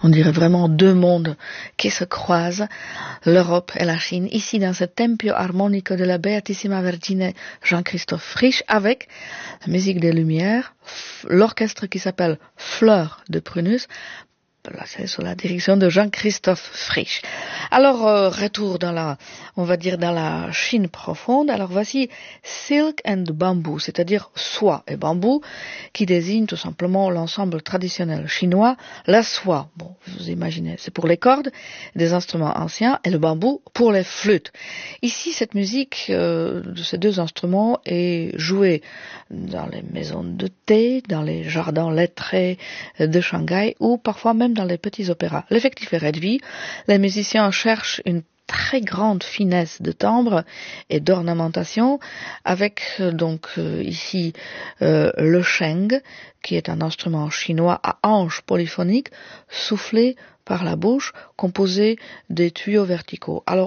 On dirait vraiment deux mondes qui se croisent, l'Europe et la Chine, ici dans ce Tempio Armonico de la Beatissima Vergine Jean-Christophe Frisch, avec la musique des Lumières, l'orchestre qui s'appelle Fleur de Prunus. Là, c'est sous la direction de Jean-Christophe Frisch. Alors, retour dans la Chine profonde. Alors, voici Silk and Bamboo, c'est-à-dire soie et bambou, qui désigne tout simplement l'ensemble traditionnel chinois. La soie, bon, vous imaginez, c'est pour les cordes, des instruments anciens, et le bambou pour les flûtes. Ici, cette musique de ces deux instruments est jouée dans les maisons de thé, dans les jardins lettrés de Shanghai, ou parfois même dans les petits opéras. L'effectif est réduit, les musiciens cherchent une très grande finesse de timbre et d'ornementation avec ici le sheng, qui est un instrument chinois à anches polyphoniques soufflé par la bouche, composé des tuyaux verticaux. Alors